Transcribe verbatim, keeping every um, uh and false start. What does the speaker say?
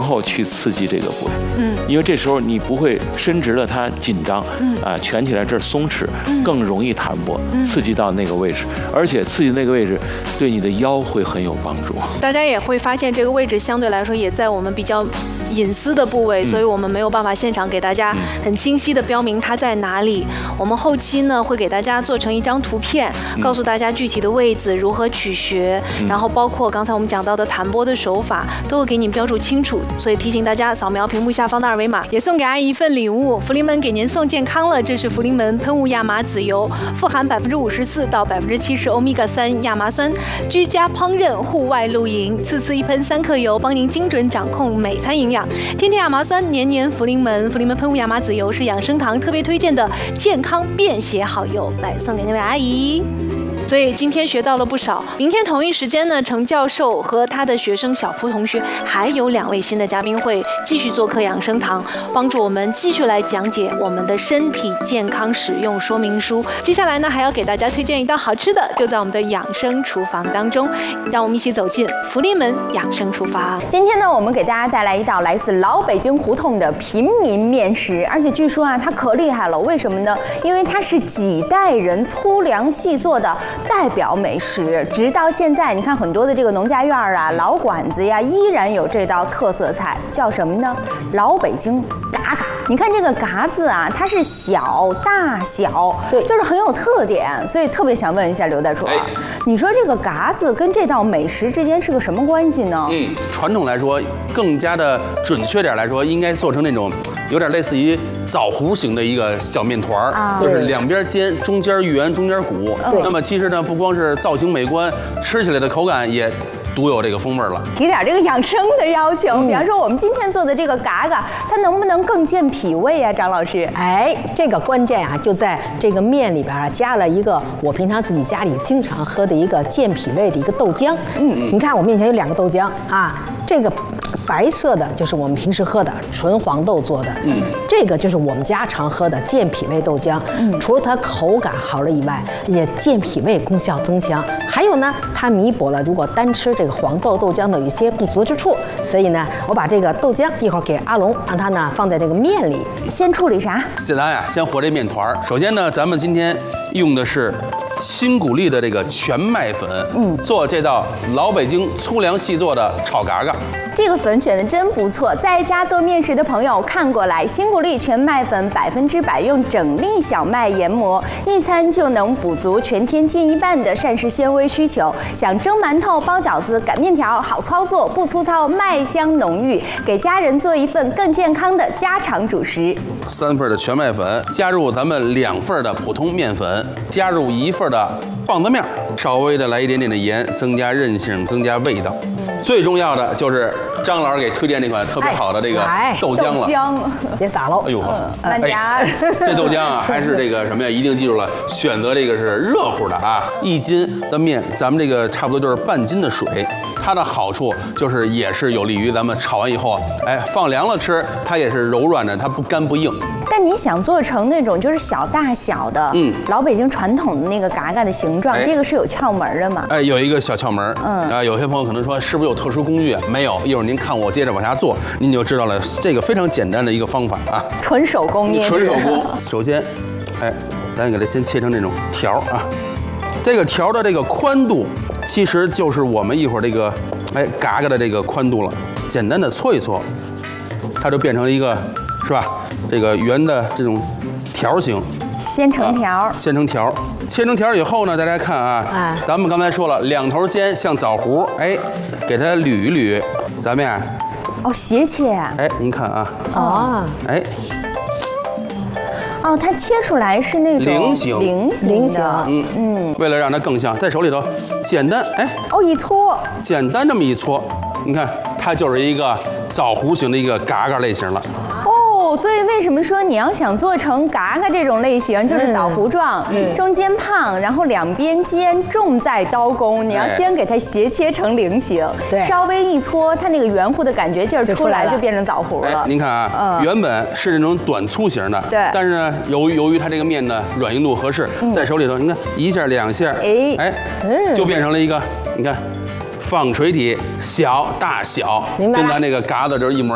后去刺激这个部位，嗯，因为这时候你不会伸直了它紧张，嗯啊，蜷起来这儿松弛，更容易弹拨，刺激到那个位置，而且刺激那个位置对你的腰会很有帮助。 大家也会发现这个位置相对来说也在我们比较隐私的部位，所以我们没有办法现场给大家很清晰的标明它在哪里。我们后期呢会给大家做成一张图片，告诉大家具体的位置如何取穴，然后包括刚才我们讲到的弹拨的手法都会给您标注清楚。所以提醒大家扫描屏幕下方的二维码，也送给阿姨一份礼物。福临门给您送健康了，这是福临门喷雾亚麻籽油，富含百分之五十四到百分之七十欧米伽三亚麻酸，居家烹饪、户外露营，次次一喷三克油，帮您精准掌控每餐营养。天天亚麻酸，年年福临门。福临门喷雾亚麻籽油是养生堂特别推荐的健康便携好油，来送给那位阿姨。所以今天学到了不少。明天同一时间呢，程教授和他的学生小蒲同学，还有两位新的嘉宾会继续做客养生堂，帮助我们继续来讲解我们的身体健康使用说明书。接下来呢，还要给大家推荐一道好吃的，就在我们的养生厨房当中，让我们一起走进福临门养生厨房。 今天呢，我们给大家带来一道来自老北京胡同的平民面食，而且据说啊，它可厉害了。为什么呢？因为它是几代人粗粮细做的代表美食，直到现在，你看很多的这个农家院啊、老馆子呀，依然有这道特色菜，叫什么呢？老北京嘎嘎。你看这个嘎字啊，它是小大小，对，就是很有特点，所以特别想问一下刘大厨，哎、你说这个嘎字跟这道美食之间是个什么关系呢？ 嗯，传统来说，更加的准确点来说，应该做成那种有点类似于枣核型的一个小面团儿，啊、就是两边尖，中间圆，中间鼓。那么其实呢，不光是造型美观，吃起来的口感也独有这个风味了。 提点这个养生的要求，嗯、比方说我们今天做的这个嘎嘎，它能不能更健脾胃啊？张老师， 哎，这个关键啊，就在这个面里边啊，加了一个我平常自己家里经常喝的一个健脾胃的一个豆浆。嗯，你看我面前有两个豆浆啊，这个白色的就是我们平时喝的纯黄豆做的，嗯，这个就是我们家常喝的健脾胃豆浆。嗯，除了它口感好了以外，也健脾胃功效增强，还有呢，它弥补了如果单吃这个黄豆豆浆的一些不足之处。所以呢，我把这个豆浆一会儿给阿龙，让他呢放在这个面里。 先处理啥？ 简单呀，先和这面团儿。首先呢，咱们今天用的是新谷粒的这个全麦粉，嗯，做这道老北京粗粮细做的炒嘎嘎。 这个粉选的真不错，在家做面食的朋友看过来，新谷粒全麦粉百分之百用整粒小麦研磨，一餐就能补足全天近一半的膳食纤维需求。想蒸馒头、包饺子、擀面条，好操作，不粗糙，麦香浓郁，给家人做一份更健康的家常主食。 三份的全麦粉，加入咱们两份的普通面粉，加入一份的棒子面，稍微的来一点点的盐，增加韧性，增加味道。最重要的就是张老师给推荐那款特别好的这个豆浆了， 豆浆别撒喽！ 哎呦， 慢点儿。 这豆浆啊，还是这个什么呀？一定记住了，选择这个是热乎的啊！一斤的面，咱们这个差不多就是半斤的水。它的好处就是也是有利于咱们炒完以后，哎，放凉了吃，它也是柔软的，它不干不硬。 但你想做成那种就是小大小的，嗯，老北京传统的那个嘎嘎的形状，哎、这个是有窍门的嘛？哎， 有一个小窍门。嗯啊，有些朋友可能说是不是有特殊工具？没有，一会儿您看我接着往下做，您就知道了。这个非常简单的一个方法啊， 纯手工捏， 纯手工。首先，哎，咱给它先切成这种条啊。这个条的这个宽度，其实就是我们一会儿这个哎嘎嘎的这个宽度了。简单的搓一搓，它就变成一个是吧？这个圆的这种条形。 先成条、啊， 先成条，切成条以后呢，大家看啊，啊咱们刚才说了，两头尖像枣核，哎，给它捋一捋，咱们呀， 哦，斜切， 哎，您看啊， 哦， 哎。 哦，它切出来是那种菱形， 菱形的， 嗯嗯。为了让它更像，在手里头简单，哎， 哦，一搓， 简单这么一搓，你看它就是一个枣核形的一个嘎嘎类型了。 哦，所以为什么说你要想做成嘎嘎这种类型，就是枣核状，嗯、中间胖，然后两边尖，重在刀工。你要先给它斜切成菱形，对，稍微一搓，它那个圆乎的感觉劲儿出来，就变成枣核了。 哎、您看啊，嗯、原本是那种短粗型的， 对， 但是呢，由由于它这个面的软硬度合适，嗯、在手里头，你看一下两下，哎哎，嗯、就变成了一个，你看。纺锤体小大小，跟咱那个嘎子就是一模